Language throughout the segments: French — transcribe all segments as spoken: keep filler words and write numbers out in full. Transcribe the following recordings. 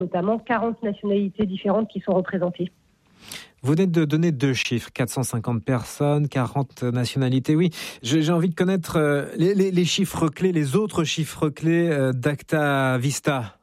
notamment quarante nationalités différentes qui sont représentées. Vous venez de donner deux chiffres, quatre cent cinquante personnes, quarante nationalités. Oui, j'ai, j'ai envie de connaître euh, les, les, les chiffres clés, les autres chiffres clés euh, d'Acta Vista.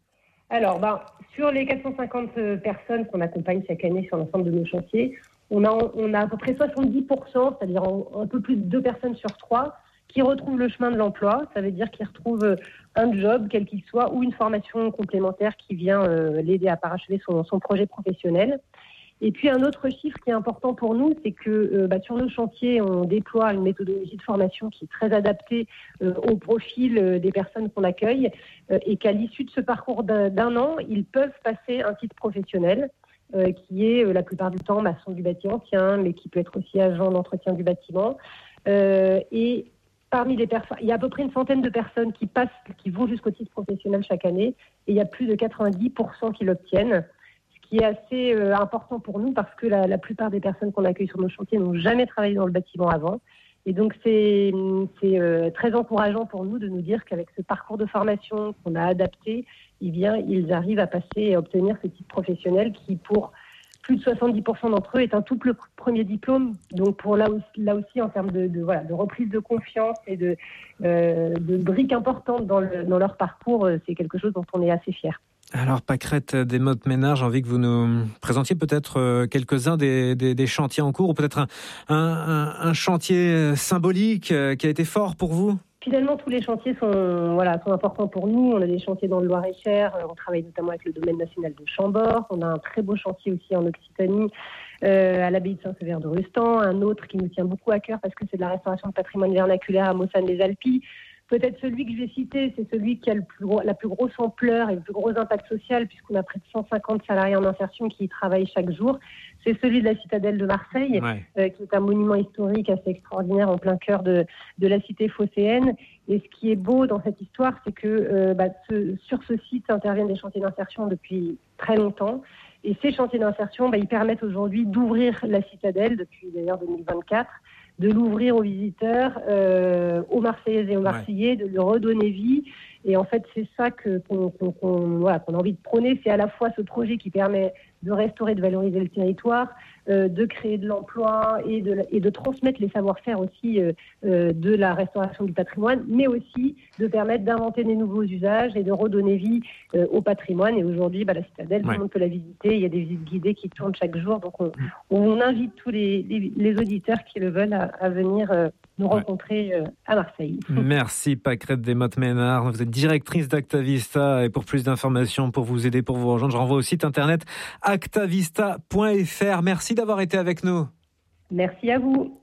Alors, ben, sur les quatre cent cinquante personnes qu'on accompagne chaque année sur l'ensemble de nos chantiers, on a, on a à peu près soixante-dix pour cent, c'est-à-dire un peu plus de deux personnes sur trois, qui retrouvent le chemin de l'emploi. Ça veut dire qu'ils retrouvent un job, quel qu'il soit, ou une formation complémentaire qui vient euh, l'aider à parachever son, son projet professionnel. Et puis un autre chiffre qui est important pour nous, c'est que euh, bah, sur nos chantiers, on déploie une méthodologie de formation qui est très adaptée euh, au profil euh, des personnes qu'on accueille euh, et qu'à l'issue de ce parcours d'un, d'un an, ils peuvent passer un titre professionnel euh, qui est euh, la plupart du temps maçon du bâti ancien, mais qui peut être aussi agent d'entretien du bâtiment. Euh, et parmi les personnes, il y a à peu près une centaine de personnes qui passent, qui vont jusqu'au titre professionnel chaque année, et il y a plus de quatre-vingt-dix pour cent qui l'obtiennent. Qui est assez euh, important pour nous parce que la, la plupart des personnes qu'on accueille sur nos chantiers n'ont jamais travaillé dans le bâtiment avant. Et donc, c'est, c'est euh, très encourageant pour nous de nous dire qu'avec ce parcours de formation qu'on a adapté, eh bien, ils arrivent à passer et à obtenir ce titre professionnel qui, pour plus de soixante-dix pour cent d'entre eux, est un tout premier diplôme. Donc, pour là aussi, là aussi en termes de, de, voilà, de reprise de confiance et de, euh, de briques importantes dans, le, dans leur parcours, c'est quelque chose dont on est assez fiers. Alors, Pâquerette Desmottes-Ménard, j'ai envie que vous nous présentiez peut-être quelques-uns des, des, des chantiers en cours, ou peut-être un, un, un chantier symbolique qui a été fort pour vous. Finalement, tous les chantiers sont, voilà, sont importants pour nous. On a des chantiers dans le Loir-et-Cher, on travaille notamment avec le domaine national de Chambord. On a un très beau chantier aussi en Occitanie, euh, à l'abbaye de Saint-Sever de Rustan. Un autre qui nous tient beaucoup à cœur parce que c'est de la restauration de patrimoine vernaculaire à Mossane-les-Alpilles. Peut-être celui que je vais citer, c'est celui qui a le plus gros, la plus grosse ampleur et le plus gros impact social, puisqu'on a près de cent cinquante salariés en insertion qui y travaillent chaque jour. C'est celui de la citadelle de Marseille, ouais. euh, qui est un monument historique assez extraordinaire en plein cœur de, de la cité phocéenne. Et ce qui est beau dans cette histoire, c'est que euh, bah, ce, sur ce site interviennent des chantiers d'insertion depuis très longtemps. Et ces chantiers d'insertion, bah, ils permettent aujourd'hui d'ouvrir la citadelle, depuis d'ailleurs deux mille vingt-quatre, de l'ouvrir aux visiteurs, euh, aux Marseillaises et aux Marseillais, ouais. de lui redonner vie. Et en fait, c'est ça que, qu'on, qu'on, qu'on, voilà, qu'on a envie de prôner. C'est à la fois ce projet qui permet de restaurer, de valoriser le territoire, euh, de créer de l'emploi et de, et de transmettre les savoir-faire aussi euh, euh, de la restauration du patrimoine, mais aussi de permettre d'inventer des nouveaux usages et de redonner vie euh, au patrimoine. Et aujourd'hui, bah, la citadelle, ouais. tout le monde peut la visiter. Il y a des visites guidées qui tournent chaque jour. Donc, on, on invite tous les, les, les auditeurs qui le veulent à, à venir euh, nous rencontrer euh, à Marseille. Merci Pâquerette Desmottes-Ménard. Vous êtes directrice d'Acta Vista, et pour plus d'informations, pour vous aider, pour vous rejoindre, je renvoie au site internet actavista point f r. Merci d'avoir été avec nous. Merci à vous.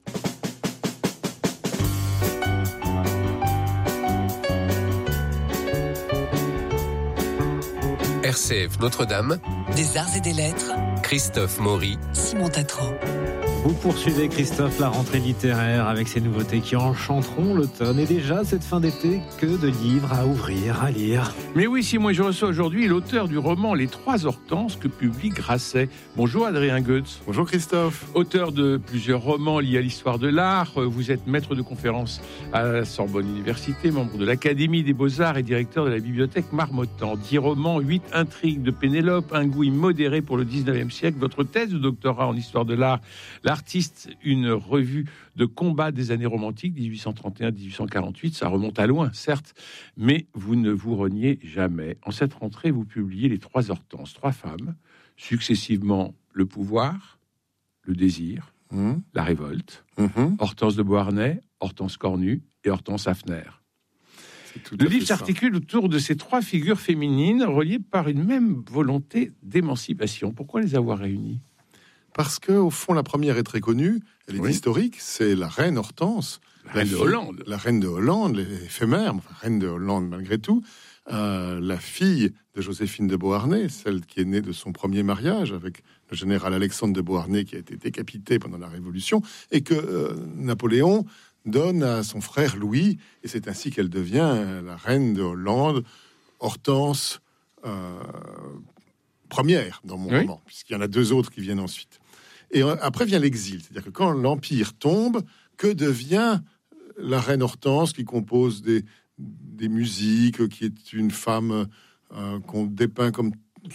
R C F Notre-Dame, des arts et des lettres, Christophe Maury, Simon Tatran. Vous poursuivez, Christophe, la rentrée littéraire avec ces nouveautés qui enchanteront l'automne. Et déjà, cette fin d'été, que de livres à ouvrir, à lire. Mais oui, si moi je reçois aujourd'hui l'auteur du roman Les Trois Hortenses que publie Grasset. Bonjour Adrien Goetz. Bonjour Christophe. Auteur de plusieurs romans liés à l'histoire de l'art. Vous êtes maître de conférences à la Sorbonne Université, membre de l'Académie des Beaux-Arts et directeur de la bibliothèque Marmottan. Dix romans, huit intrigues de Pénélope, un goût immodéré pour le dix-neuvième siècle. Votre thèse de doctorat en histoire de l'art, L'artiste, une revue de combat des années romantiques, dix-huit cent trente et un à dix-huit cent quarante-huit. Ça remonte à loin, certes, mais vous ne vous reniez jamais. En cette rentrée, vous publiez Les Trois Hortenses, trois femmes, successivement le pouvoir, le désir, mmh. la révolte, mmh. Hortense de Beauharnais, Hortense Cornu et Hortense Hafner. Le livre s'articule autour de ces trois figures féminines reliées par une même volonté d'émancipation. Pourquoi les avoir réunies ? Parce que, au fond, la première est très connue, elle est oui. historique, c'est la reine Hortense. La reine de Hollande. La reine de Hollande, l'éphémère, enfin, reine de Hollande malgré tout, euh, la fille de Joséphine de Beauharnais, celle qui est née de son premier mariage avec le général Alexandre de Beauharnais qui a été décapité pendant la Révolution, et que euh, Napoléon donne à son frère Louis, et c'est ainsi qu'elle devient la reine de Hollande, Hortense euh, première dans mon oui. roman, puisqu'il y en a deux autres qui viennent ensuite. Et après vient l'exil, c'est-à-dire que quand l'Empire tombe, que devient la reine Hortense qui compose des, des musiques, qui est une femme euh, qu'on dépeint comme